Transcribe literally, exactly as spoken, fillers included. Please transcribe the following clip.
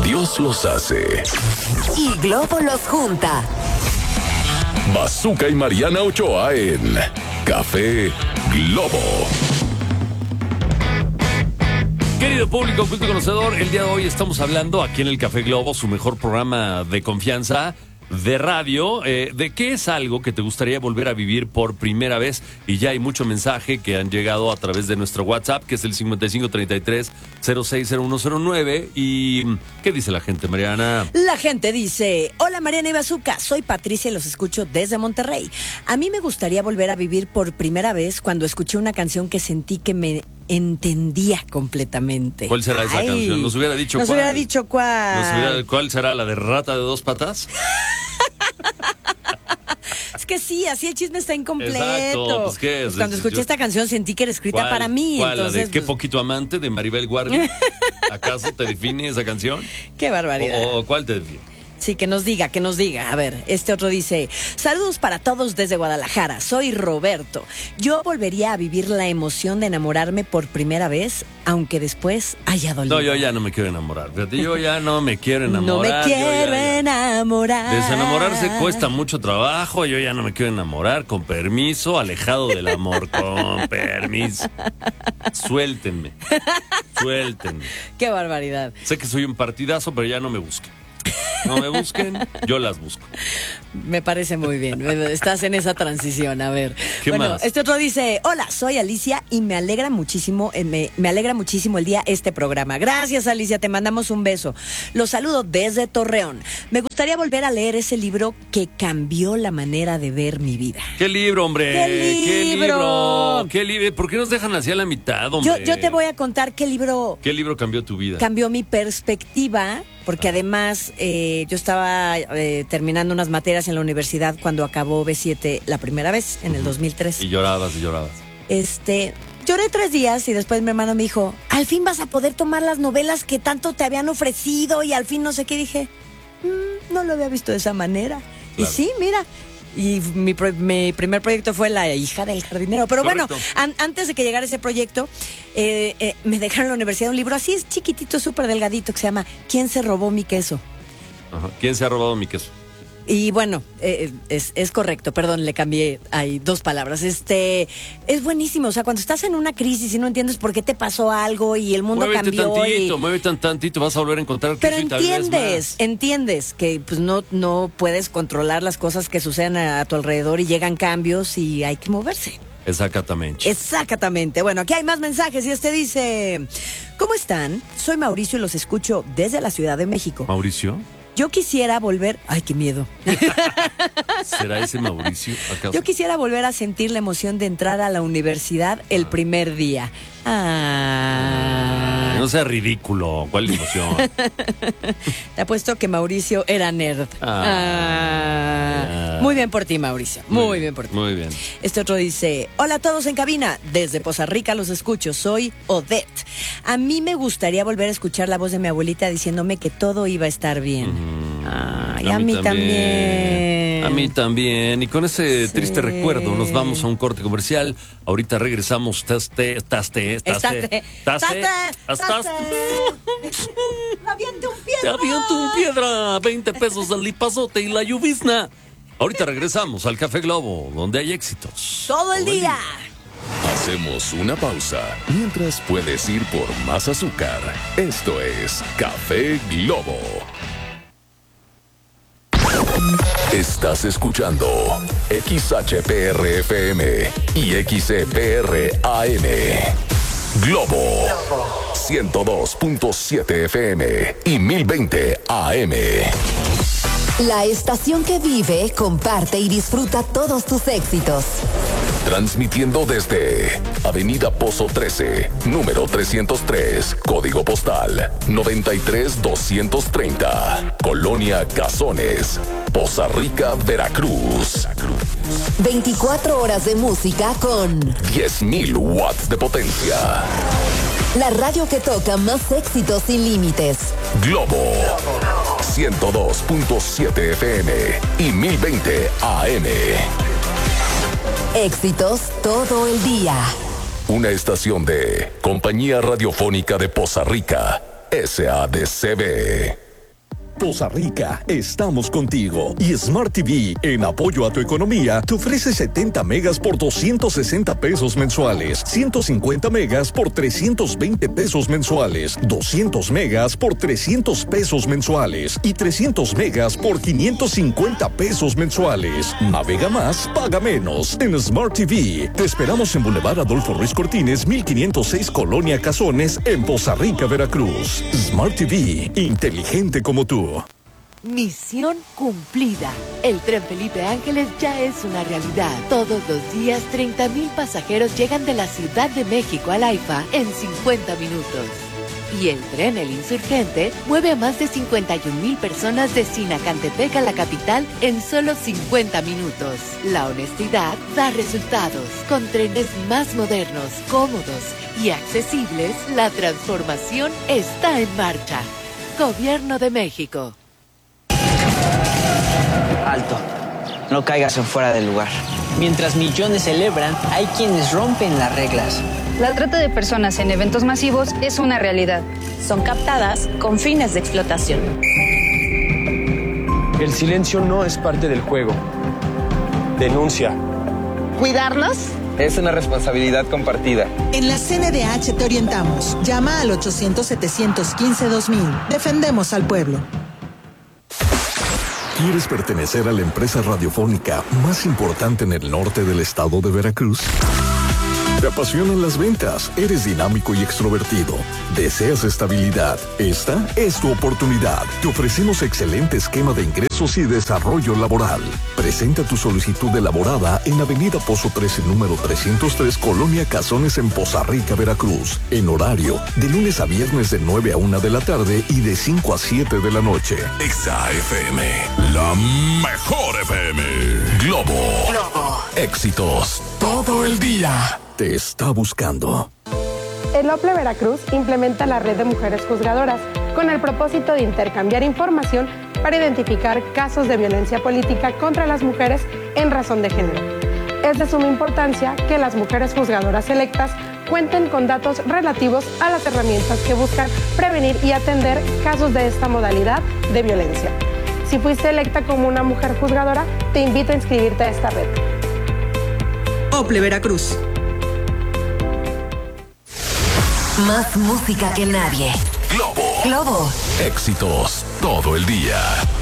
Dios los hace. Y Globo los junta. Bazooka y Mariana Ochoa en Café Globo. Querido público, culto y conocedor, el día de hoy estamos hablando aquí en el Café Globo, su mejor programa de confianza de radio, eh, de qué es algo que te gustaría volver a vivir por primera vez. Y ya hay mucho mensaje que han llegado a través de nuestro WhatsApp, que es el cincuenta y cinco treinta y tres cero seis cero uno cero nueve. ¿Y qué dice la gente, Mariana? La gente dice: hola Mariana y Bazooka, soy Patricia y los escucho desde Monterrey. A mí me gustaría volver a vivir por primera vez cuando escuché una canción que sentí que me entendía completamente. ¿Cuál será esa Ay, canción? Nos hubiera dicho nos cuál. hubiera dicho cuál. Nos hubiera- ¿Cuál será? ¿La de Rata de Dos Patas? Es que sí, así el chisme está incompleto. Exacto, pues, ¿qué es? Pues cuando escuché Yo- esta canción sentí que era escrita ¿Cuál? para mí. ¿Cuál? ¿La Entonces, de Qué pues, poquito amante de Maribel Guardia? ¿Acaso te define esa canción? qué barbaridad. ¿O, o cuál te define? Sí, que nos diga, que nos diga. A ver, este otro dice: saludos para todos desde Guadalajara, soy Roberto. Yo volvería a vivir la emoción de enamorarme por primera vez, aunque después haya dolido. No, yo ya no me quiero enamorar. Fíjate, yo ya no me quiero enamorar. No me yo quiero ya- ya- enamorar. Desenamorarse cuesta mucho trabajo. Yo ya no me quiero enamorar. Con permiso, alejado del amor. Con permiso. Suéltenme. Suéltenme. Qué barbaridad. Sé que soy un partidazo, pero ya no me busquen. No me busquen, yo las busco. Me parece muy bien. Estás en esa transición. A ver. ¿Qué bueno, más? este otro dice: hola, soy Alicia y me alegra muchísimo, eh, me, me alegra muchísimo el día este programa. Gracias, Alicia, te mandamos un beso. Los saludo desde Torreón. Me gustaría volver a leer ese libro que cambió la manera de ver mi vida. ¿Qué libro, hombre? ¿Qué ¿Qué libro? libro? ¿Qué libro? ¿Por qué nos dejan así a la mitad, hombre? Yo, yo te voy a contar qué libro ¿Qué libro cambió tu vida? cambió mi perspectiva, porque además eh, yo estaba eh, terminando unas materias en la universidad cuando acabó B siete la primera vez, en el dos mil tres. Y llorabas y llorabas. Este, lloré tres días y después mi hermano me dijo: al fin vas a poder tomar las novelas que tanto te habían ofrecido, y al fin no sé qué. Dije: "Mm, no lo había visto de esa manera". Claro. Y sí, mira. Y mi, pro- mi primer proyecto fue La hija del jardinero. Pero Correcto. bueno, an- antes de que llegara ese proyecto, eh, eh, me dejaron en la universidad un libro así, es chiquitito, súper delgadito, que se llama ¿Quién se robó mi queso? Ajá. ¿Quién se ha robado mi queso? Y bueno, eh, es, es correcto, perdón, le cambié ahí dos palabras. Este, es buenísimo, o sea, cuando estás en una crisis y no entiendes por qué te pasó algo y el mundo Muévete cambió. tantito, y... muévete tan tantito, vas a volver a encontrar Pero queso y tal vez entiendes, más. entiendes que pues no, no puedes controlar las cosas que suceden a, a tu alrededor y llegan cambios y hay que moverse. Exactamente. Exactamente. Bueno, aquí hay más mensajes y este dice: ¿cómo están? Soy Mauricio y los escucho desde la Ciudad de México. ¿Mauricio? Yo quisiera volver... Ay, qué miedo. ¿Será ese Mauricio? ¿Acaso? Yo quisiera volver a sentir la emoción de entrar a la universidad el primer día. Ah. No sea ridículo. ¿Cuál emoción? Te apuesto que Mauricio era nerd. Ah. Ah. Muy bien por ti, Mauricio. Muy bien por ti. Muy bien. Este otro dice: hola a todos en cabina, desde Poza Rica los escucho, soy Odette. A mí me gustaría volver a escuchar la voz de mi abuelita diciéndome que todo iba a estar bien. Ay, a, mí también. A mí también. Y con ese Sí. triste recuerdo nos vamos a un corte comercial. Ahorita regresamos. Taste, taste, taste, Taste, taste. ¡Aviente un Te piedra! aviento un piedra. veinte pesos del lipazote y la lluvizna. Ahorita regresamos al Café Globo, donde hay éxitos. Todo el día. Hacemos una pausa mientras puedes ir por más azúcar. Esto es Café Globo. Estás escuchando X H P R F M y X E P R A M. Globo ciento dos punto siete F M y mil veinte A M. La estación que vive, comparte y disfruta todos tus éxitos. Transmitiendo desde Avenida Pozo trece, número trescientos tres, código postal noventa y tres doscientos treinta, Colonia Cazones, Poza Rica, Veracruz. veinticuatro horas de música con diez mil watts de potencia. la radio que toca más éxitos sin límites. Globo ciento dos punto siete F M y mil veinte A M. Éxitos todo el día. Una estación de Compañía Radiofónica de Poza Rica, S A D C B. Poza Rica, estamos contigo. Y Smart T V, en apoyo a tu economía, te ofrece setenta megas por doscientos sesenta pesos mensuales, ciento cincuenta megas por trescientos veinte pesos mensuales, doscientos megas por trescientos pesos mensuales y trescientos megas por quinientos cincuenta pesos mensuales. Navega más, paga menos en Smart T V. Te esperamos en Boulevard Adolfo Ruiz Cortines, mil quinientos seis, Colonia Cazones, en Poza Rica, Veracruz. Smart T V, inteligente como tú. Misión cumplida. El tren Felipe Ángeles ya es una realidad. Todos los días, treinta mil pasajeros llegan de la Ciudad de México al AIFA en cincuenta minutos. Y el tren El Insurgente mueve a más de cincuenta y un mil personas de Sinacantepec a la capital en solo cincuenta minutos. La honestidad da resultados. Con trenes más modernos, cómodos y accesibles, la transformación está en marcha. Gobierno de México. Alto. No caigas en fuera del lugar. Mientras millones celebran, hay quienes rompen las reglas. La trata de personas en eventos masivos es una realidad. Son captadas con fines de explotación. El silencio no es parte del juego. Denuncia. ¿Cuidarnos? Es una responsabilidad compartida. En la C N D H te orientamos. Llama al ochocientos, setecientos quince, dos mil. Defendemos al pueblo. ¿Quieres pertenecer a la empresa radiofónica más importante en el norte del estado de Veracruz? ¿Te apasionan las ventas? ¿Eres dinámico y extrovertido? ¿Deseas estabilidad? Esta es tu oportunidad. Te ofrecemos excelente esquema de ingresos y desarrollo laboral. Presenta tu solicitud elaborada en Avenida Pozo trece, número trescientos tres, Colonia Cazones, en Poza Rica, Veracruz. En horario de lunes a viernes de nueve a una de la tarde y de cinco a siete de la noche. Exa F M, la mejor F M. Globo. Globo. Éxitos todo el día. Te está buscando. El OPLE Veracruz implementa la red de mujeres juzgadoras con el propósito de intercambiar información para identificar casos de violencia política contra las mujeres en razón de género. Es de suma importancia que las mujeres juzgadoras electas cuenten con datos relativos a las herramientas que buscan prevenir y atender casos de esta modalidad de violencia. Si fuiste electa como una mujer juzgadora, te invito a inscribirte a esta red. OPLE Veracruz. Más música que nadie. Globo. Globo. Éxitos todo el día.